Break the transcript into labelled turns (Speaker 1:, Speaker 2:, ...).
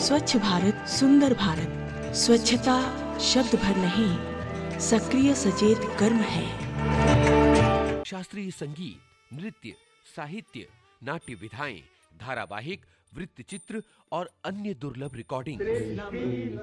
Speaker 1: स्वच्छ भारत सुंदर भारत। स्वच्छता शब्द भर नहीं, सक्रिय सचेत कर्म है।
Speaker 2: शास्त्रीय संगीत, नृत्य, साहित्य, नाट्य विधाएं, धारावाहिक, वृत्तचित्र और अन्य दुर्लभ रिकॉर्डिंग।